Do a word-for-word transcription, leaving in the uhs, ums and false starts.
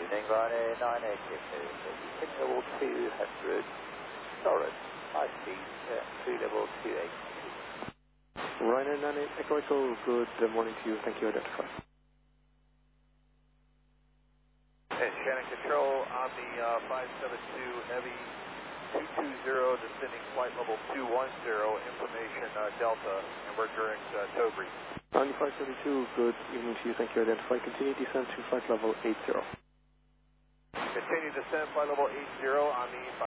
evening, Ryanair nine eight six six level two hundred, Torres, high speed, uh, three level two eight two. Ryanair nine eight Echo Echo, good morning to you, thank you, identify. And Shannon Control on the uh, five seven two Heavy two two zero, descending flight level two one zero, information uh, Delta, and we're during uh, tow breeze. On the five seven two, good evening to you, thank you, identify, continue descent to flight level eight zero. Continue descent flight level eight zero on the